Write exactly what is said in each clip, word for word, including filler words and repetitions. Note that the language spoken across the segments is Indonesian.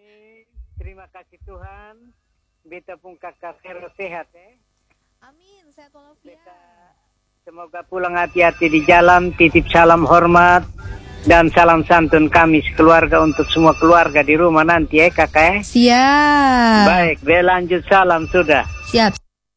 Terima kasih Tuhan. Beta pun kakak Vero sehat eh. Amin, sehat walafiat. Beta semoga pulang hati-hati di jalan. Titip salam hormat dan salam santun kami sekeluarga untuk semua keluarga di rumah nanti eh kakak eh. Siap. Baik, berlanjut salam sudah. Siap.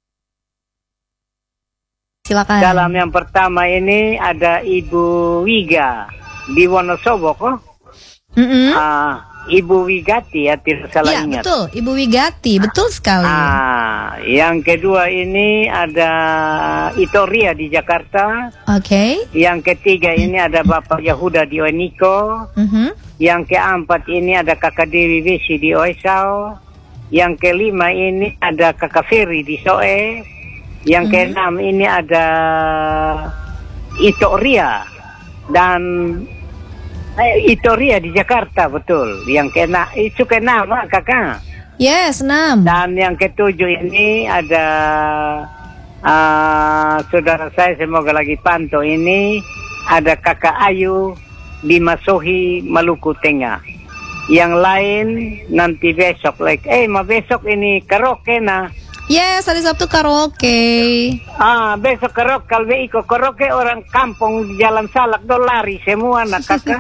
Silakan. Salam yang pertama ini ada Ibu Wiga di Wonosobo kok. Mm -mm. Uh, Ibu Wigati ya, tidak salah ya, ingat. Betul, Ibu Wigati, betul sekali. Ah, yang kedua ini ada Itoria di Jakarta. Oke. Okay. Yang ketiga ini ada Bapak Yahuda di Oeniko. Mm -hmm. Yang keempat ini ada Kakak Dewi Besi di Oesau. Yang kelima ini ada Kakak Ferry di Soe. Yang mm -hmm. keenam ini ada Itoria dan Eh, Itoria di Jakarta, betul. Yang kena itu kena apa kakak? Yes, enam. Dan yang ketujuh ini ada uh, saudara saya, semoga lagi pantau ini, ada kakak Ayu di Masohi, Maluku Tengah. Yang lain nanti besok like. Eh, ma besok ini karaoke na. Yes, hari Sabtu karaoke. Ah, besok karaoke, kalau iko karaoke orang kampung di Jalan Salak do lari semua nak kakak.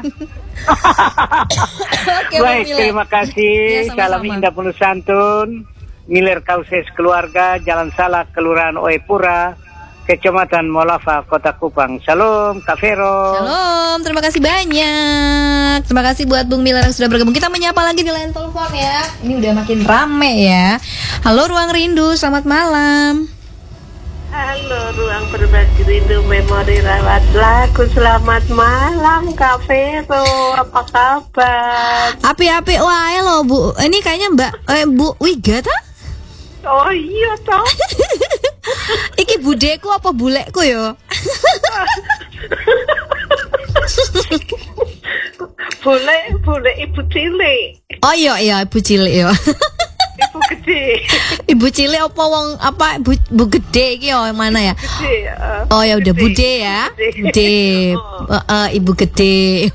Okay, baik, terima kasih. Ya, salam indah penuh santun. Miller Kauses keluarga, Jalan Salak, Kelurahan Oepura, Kecamatan Molafa, Kota Kupang. Shalom, Kak Vero. Shalom, terima kasih banyak. Terima kasih buat Bung Miller yang sudah bergabung. Kita menyapa lagi di line telepon ya. Ini udah makin rame ya. Halo Ruang Rindu, selamat malam. Halo Ruang Berbagi Rindu Memori Rawat Lagu. Selamat malam Kak Vero, apa kabar? Api-api wae lo Bu. Ini kayaknya Mbak eh, Bu Wiga ta? Oh iya toh. Iki budeku apa bulekku yo? Boleh, boleh ibu cilik. Oh iya iya ibu cilik yo. Ibu gede. Ibu cilik apa wong apa bu, bu gede iki yo yang mana ya? Gede. Uh, oh ya udah gede. bude ya. Bude. Oh. Uh, uh, ibu gede.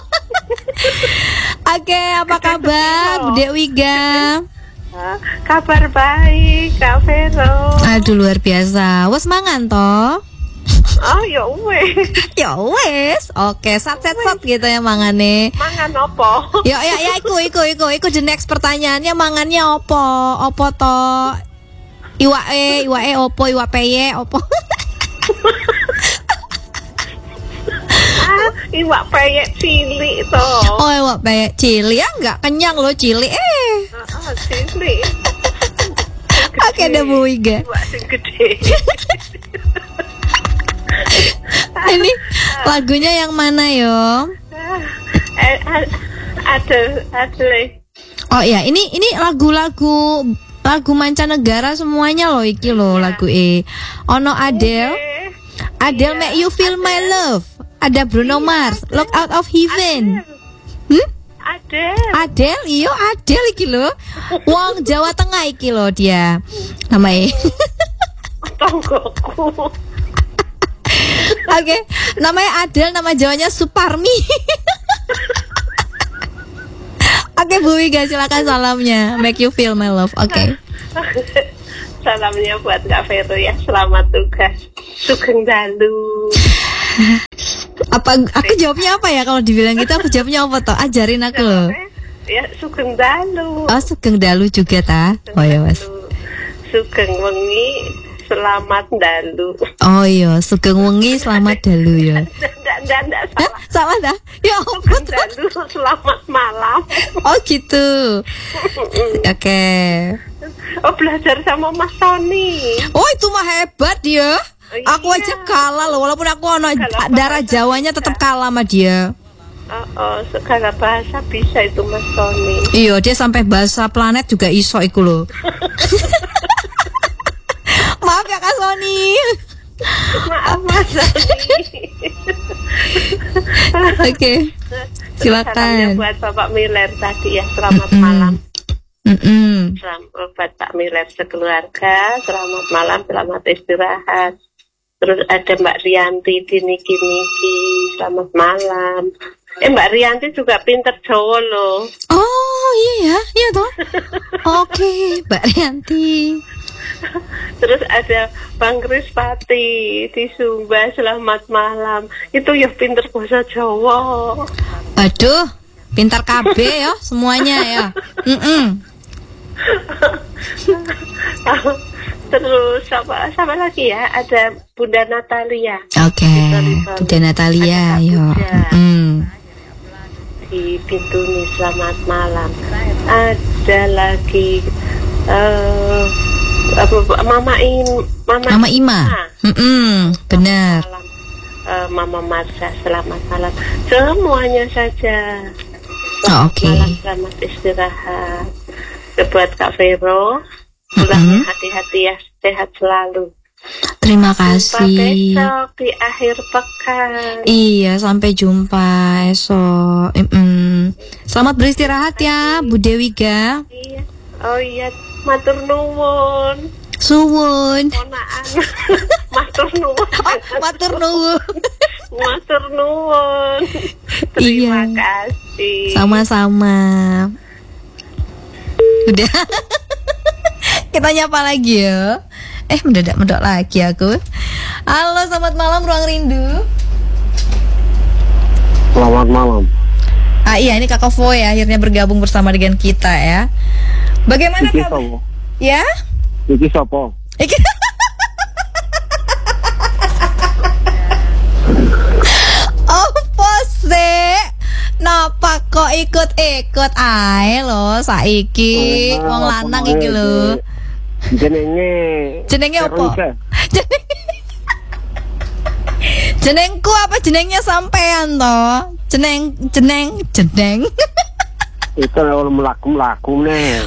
Oke, okay, apa kabar Bude Wiga? Uh, kabar baik Kak Vero. Aduh luar biasa. Wes mangan toh? Oh ya wes. Ya wes. Oke, sat set sat gitu ya mangane. Mangan opo? Ya ya ya iku iku iku iku the next pertanyaannya mangannya opo? Opo to? Iwake, iwake opo? Iwak peye opo? Ah, iwak peyek cilik toh. Oh, iwak peyek cilik ya enggak kenyang loh cilik eh. Oh, cilik. Oke, ada Bu Wiga. Iwak sing gede. Ini lagunya yang mana yo? Eh, ada ada. Oh iya, ini ini lagu-lagu lagu mancanegara semuanya loh iki loh lagu E. Ono Adele. Adele Make You Feel My Love. Ada Bruno Mars, Look Out of Heaven. Hmm? Adele. Adele, iyo Adele iki loh. Wong Jawa Tengah iki loh dia. Namanya. Tonggoku. Oke, okay. Namanya Adele, nama Jawanya Suparmi. Oke, okay, Bu Wiga silakan salamnya. Make You Feel My Love. Oke. Okay. Salamnya buat Kak Vero ya. Selamat tugas. Sugeng dalu. Apa aku jawabnya apa ya kalau dibilang gitu? Aku jawabnya apa toh? Ajarin aku loh. Ya, Sugeng dalu. Oh, Sugeng dalu juga ta? Oh ya, Mas. Sugeng wengi. Selamat dalu. Oh iya, Sugeng wengi selamat dalu ya. Nggak, nggak, nggak, salah. Hah? Salah dah? Ya ampun. Sugeng dalu, selamat malam. Oh gitu. Oke. Okay. Oh, belajar sama Mas Tony. Oh, itu mah hebat dia. Oh, aku iya. aja kalah loh, walaupun aku ono darah Jawanya tetap kalah sama dia. Oh, oh, segala bahasa bisa itu Mas Tony. Iya, dia sampai bahasa planet juga iso iku loh. Maaf ya Kak Sony. Maaf Mas Tony. Oke. Okay. Silakan. Salamnya buat Bapak Miller tadi ya. Selamat Mm-mm. malam. Mm-mm. Selamat buat Pak Miller sekeluarga. Selamat malam, selamat istirahat. Terus ada Mbak Rianti di Niki-Niki. Selamat malam. Eh Mbak Rianti juga pinter Jawa loh. Oh iya ya, iya toh. Oke, Mbak Rianti. Terus ada Bang Krispati di Sumba, selamat malam. Itu ya pinter bahasa Jawa. Aduh, pintar K B ya semuanya ya. Mm-mm. Terus apa sama lagi ya? Ada Bunda Natalia. Oke, Bunda Natalia, yo. Mm. Di pintu nih, selamat malam. Ada lagi uh, apa, Mama In, Mama, Mama Ima. Mm-mm, benar. Malam. Uh, Mama Marsha, selamat malam. Semuanya saja. Oh, oke. Malam, selamat istirahat. Buat Kak Vero, pulangnya Mm-hmm. hati-hati ya, sehat selalu. Terima Jumpa kasih. besok di akhir pekan. Iya, sampai jumpa esok. Mm-mm. Selamat beristirahat ya, Bu Dewiga. Iya. Oh iya, matur nuwun. Suwun. Ponaan. Matur nuwun. Matur nuwun. Matur nuwun. Iya. Terima kasih. Sama-sama. Udah. Kita nyapa lagi ya. Eh, mendadak-mendadak lagi aku. Halo, selamat malam Ruang Rindu. Selamat malam. Ah iya, ini Kakak Foy akhirnya bergabung bersama dengan kita ya. Bagaimana Iki kabar? sopo? Ya? Iki sopo? Iki- Opo sih? Napa kok ikut-ikut ae lho saiki wong lanang iki lho. Jenenge Jenenge opo? Veronica. Jenengku apa jenengnya sampean toh? Jeneng jeneng jeneng. Itu kalau melaku-melaku nih.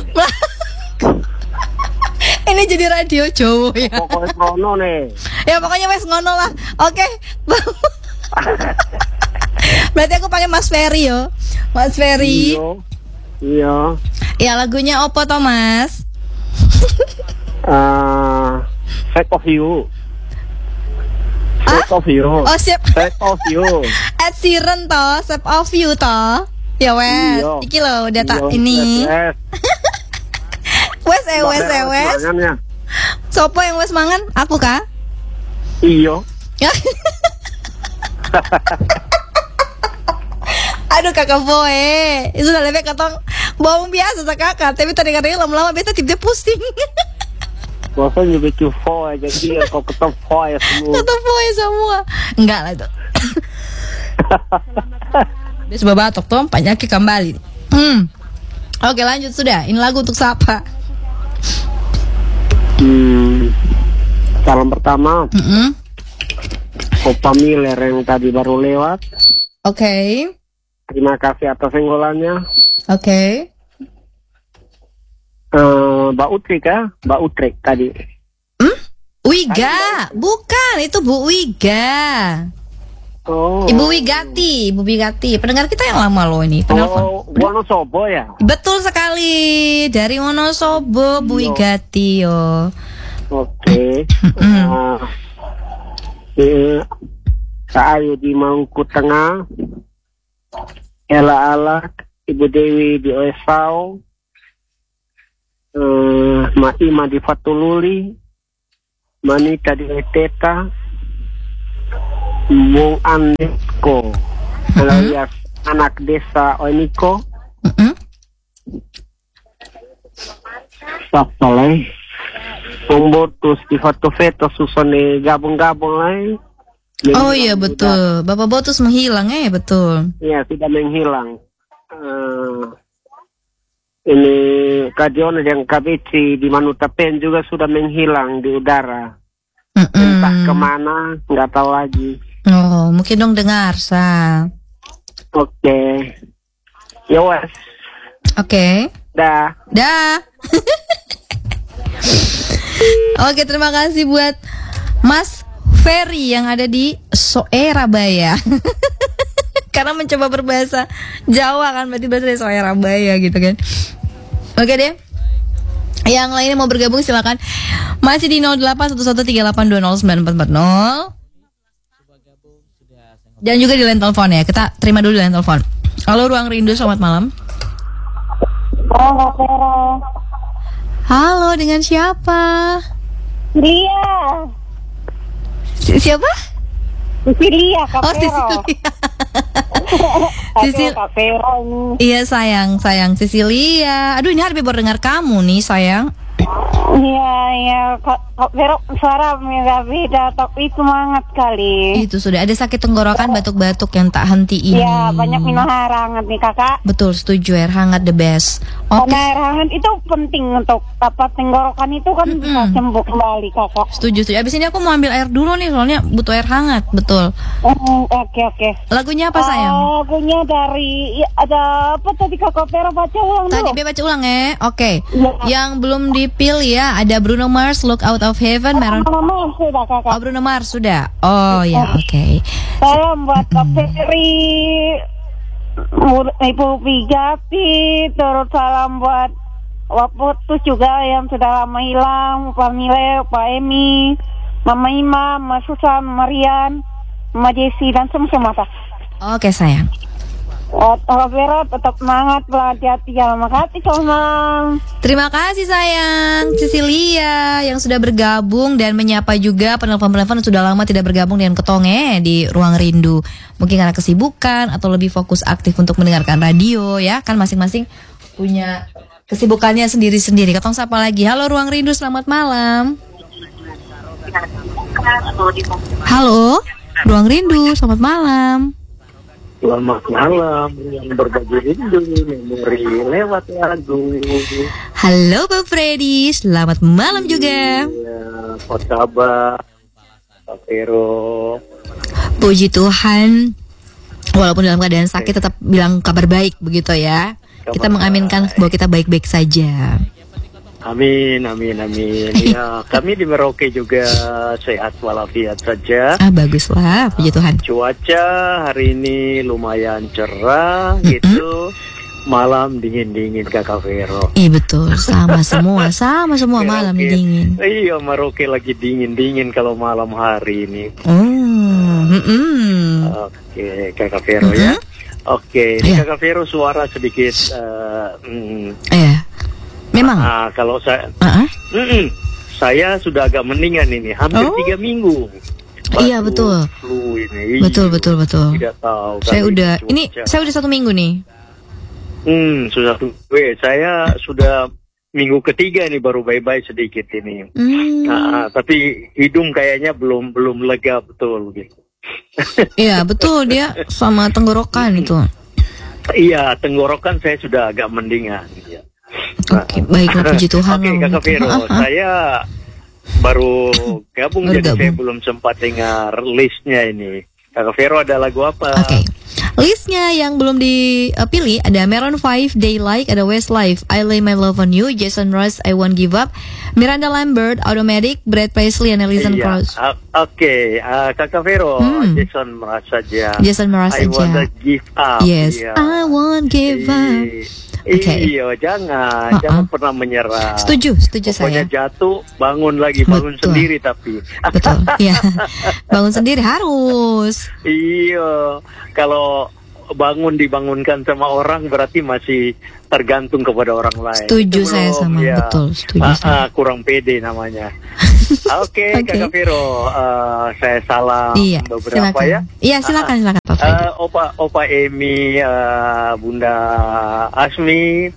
Ini jadi radio Jawa ya. Pokoknya krono nih. Ya pokoknya wes ngono lah. Oke. Berarti aku pakai Mas Ferry yo. Mas Ferry. Iya. Iya. Ya lagunya opo toh Mas? Eh, Shape of You. Shape of You. Oh siap. Shape of You. Ed Sheeran toh, Shape of You toh. Ya wes. Iya. Iki loh udah tak Iya, ini. yes, yes. Wes eh wes eh wes. Semangatnya. Sopo yang wes mangan? Aku kah? Iya. Aduh kakak boy, itu udah lebih katong bawang biasa sa kakak, tapi tadi katanya lama-lama beta tiba-tiba pusing. Bosan juga cufo aja dia kok ketemu foy semua. Kata boy semua, enggak lah itu. Biasa babatok tuh, penyakit kembali. Hmm, oke lanjut sudah. Ini lagu untuk siapa? Hmm. Salam pertama Mm-mm. Opa Miller yang tadi baru lewat. Oke, Terima kasih atas senggolannya. oke. Eh, Mbak Utri kah? Mbak Utri tadi. Wiga, bukan itu Bu Wiga. Oh. Ibu Wigati, Ibu Wigati. Pendengar kita yang lama loh ini. Penelpon. Oh, Wonosobo ya. Betul sekali, dari Wonosobo, Bu Wigati yo. Oke. Nah, eh, Saayu di Mangku Tengah. Ela Ala, Ibu Dewi di Oesau. Eh, Ma Ima di Fatululi. Manita di Eteta. Mung Andeko alias anak desa Oeniko. Mm-mm. Sapalay Pembotus di Fatu Veto Susone gabung-gabung lain. Oh iya betul, Bapak Botus menghilang eh betul. Iya sudah menghilang. Eh, ini Kadion yang K B C di Manutapen juga sudah menghilang di udara. Mm-mm. Entah kemana nggak tahu lagi. Oh mungkin dong dengar sa. Oke. Ya wes. Oke, Dah. dah. Oke terima kasih buat Mas Ferry yang ada di Soerabaya. Karena mencoba berbahasa Jawa kan berarti bahasa dari Soerabaya gitu kan. Oke deh. Yang lainnya mau bergabung silakan. Masih di nol delapan satu satu tiga delapan dua nol sembilan empat empat nol. Dan juga di line telepon ya. Kita terima dulu di line telepon. Halo Ruang Rindu, selamat malam. Oh, Kak Vero. Halo, dengan siapa? Dia. Si- siapa? Cecilia, Kak Oh, Vero. Sisilia. Aduh, Sisil- Kak Vero ini. Iya sayang, sayang Sisilia. Aduh, ini Harvey baru dengar kamu nih sayang. Iya, iya, Kak, Kak Vero suara beda-beda, tapi semangat kali. Itu sudah ada sakit tenggorokan, batuk-batuk yang tak henti ini. Iya, banyak minum air hangat nih kakak. Betul, setuju, air hangat the best. Oke, Karena air hangat itu penting untuk apa tenggorokan itu kan bisa sembuh kembali kakak. setuju, setuju. Abis ini aku mau ambil air dulu nih, soalnya butuh air hangat, betul. Hmm, Oke oke. Lagunya apa sayang? Oh, punya dari ya, ada apa tadi kakak Vero baca ulang Tadi dulu. Be baca ulang ya. Oke. Iya. Yang belum dipilih ya, ada Bruno Mars, Look Out of Heaven, Meron. Mama sudah kakak. Oh, Bruno Mars sudah. Oh ya, oke. Salam buat Kak Ferry, Ibu Pigati, terus salam buat Waputus juga yang sudah lama hilang, Pak Mile, Pak Emi, Mama Ima, Mas Susan, Marian, Mama Jesi dan semua-semua Kak. Oke sayang. Oh, Kak Vera tetap semangat, hati-hati, jangan makasih sama. Terima kasih sayang Cecilia yang sudah bergabung dan menyapa juga penelpon-penelpon yang sudah lama tidak bergabung dengan Ketonge di Ruang Rindu. Mungkin karena kesibukan atau lebih fokus aktif untuk mendengarkan radio ya. Kan masing-masing punya kesibukannya sendiri-sendiri. Ketong sapa lagi. Halo Ruang Rindu, selamat malam. Halo Ruang Rindu, selamat malam. Selamat malam, yang berbagi rindu, memori lewat lagu. Halo Bang Freddy, selamat malam juga. Ya, apa kabar? Kak Vero. Puji Tuhan, walaupun dalam keadaan sakit tetap bilang kabar baik begitu ya. Kita mengaminkan bahwa kita baik-baik saja. Amin, amin, amin. Ya, kami di Merauke juga sehat walafiat saja. Ah baguslah, puji Tuhan. Cuaca hari ini lumayan cerah gitu. Malam dingin-dingin Kakak Vero. Iya betul, sama semua, sama semua malam Merauke- dingin. Iya, Merauke lagi dingin-dingin kalau malam hari ini. Oh, mm-mm. Oke, Kakak Vero ya. Oke, ini Iya. Kakak Vero suara sedikit eh, mm, Iya, memang. ah, kalau saya Ah, ah. mm-mm, saya sudah agak mendingan ini, hampir Oh. tiga minggu. Iya, Batuk, betul. Flu ini. Betul, Iya. betul, betul. Tidak tahu. Saya kali udah, cuaca. ini saya udah satu minggu nih. Hmm, sudah tuh. Weh, saya sudah minggu ketiga ini baru bye-bye sedikit ini. Hmm. Nah, tapi hidung kayaknya belum belum lega betul gitu. Iya betul, dia sama tenggorokan itu. Iya, tenggorokan saya sudah agak mendingan. Ya. Oke, baiklah, puji Tuhan. Oke, Kakak Vero, Ah, ah. saya baru gabung Baru jadi gabung. saya belum sempat dengar listnya ini. Kakak Vero ada lagu apa? Oke, listnya yang belum dipilih ada Maroon five, Daylight, ada Westlife, I Lay My Love On You, Jason Mraz, I Won't Give Up, Miranda Lambert, Automatic, Brad Paisley, and Alison Iya, Krauss. ah, Oke, ah, Kakak Vero, Hmm. Jason Mraz saja. Jason Mraz I aja. wanna give up. Yes, Iya. I won't give up. I- Oke. Iya, jangan, Uh-uh. jangan pernah menyerah. Setuju, setuju Pokoknya saya. jatuh, bangun lagi, bangun Betul. sendiri tapi. Betul, ya. Bangun sendiri harus. Iya, kalau bangun dibangunkan sama orang berarti masih tergantung kepada orang lain. Setuju Itu saya belum, sama, ya. betul, setuju Ah, saya. ah, kurang pede namanya. Oke, Oke. Kakak Vero, eh, saya salam Iya, beberapa silakan. ya. Iya, silakan, silakan Pak Freddy. Eh, Opa, Opa Emi, eh, Bunda Asmi,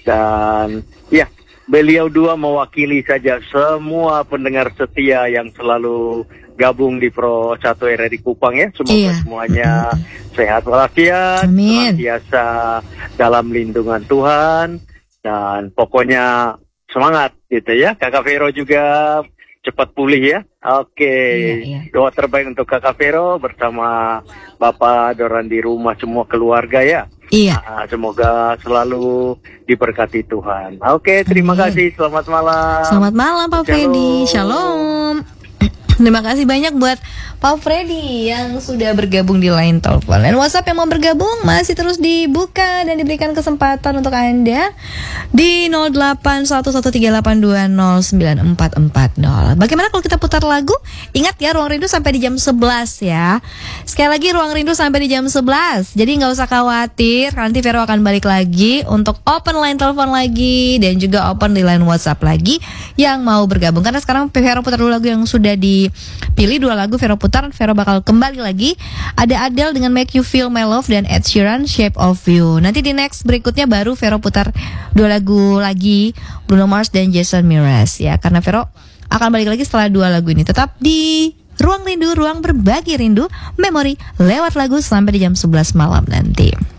dan ya beliau dua mewakili saja semua pendengar setia yang selalu gabung di Pro satu R R I Kupang ya. Semoga Iya. semuanya sehat walafiat, Amin. senantiasa dalam lindungan Tuhan, dan pokoknya semangat gitu ya. Kakak Vero juga cepat pulih ya. Oke. Iya, iya. Doa terbaik untuk Kakak Vero bersama Bapak Doran di rumah, semua keluarga ya. Iya. Ah, semoga selalu diberkati Tuhan. Oke, terima Amin. kasih. Selamat malam. Selamat malam Pak Shalom. Freddy. Shalom. Terima kasih banyak buat Pak Freddy yang sudah bergabung di line telepon. Dan WhatsApp yang mau bergabung masih terus dibuka dan diberikan kesempatan untuk Anda di nol delapan satu satu tiga delapan dua nol sembilan empat empat nol. Bagaimana kalau kita putar lagu? Ingat ya, Ruang Rindu sampai di jam sebelas ya. Sekali lagi, Ruang Rindu sampai di jam sebelas. Jadi nggak usah khawatir, nanti Vero akan balik lagi untuk open line telepon lagi dan juga open di line WhatsApp lagi yang mau bergabung. Karena sekarang Vero putar dulu lagu yang sudah dipilih, dua lagu Vero putar. Vero bakal kembali lagi. Ada Adele dengan Make You Feel My Love dan Ed Sheeran Shape of You. Nanti di next berikutnya baru Vero putar dua lagu lagi, Bruno Mars dan Jason Mraz ya. Karena Vero akan balik lagi setelah dua lagu ini. Tetap di Ruang Rindu, ruang berbagi rindu, memori lewat lagu sampai di jam sebelas malam nanti.